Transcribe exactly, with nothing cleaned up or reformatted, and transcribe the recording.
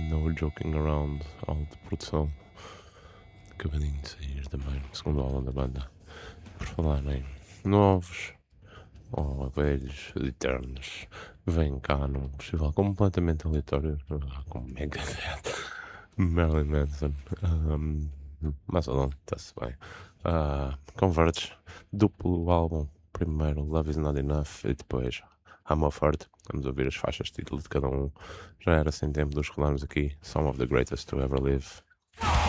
No Joking Around, álbum de produção, acabadinho de sair também, segundo álbum da banda. Por falar em novos ou velhos, eternos, vem cá num festival completamente aleatório, ah, com Megadeth, Marilyn Manson, um, Mastodon, está-se bem. Uh, Converge, duplo álbum, primeiro Love Is Not Enough e depois I'm of Heart. Vamos ouvir as faixas de título de cada um. Já era sem tempo de os rolarmos aqui. Some of the Greatest to Ever Live.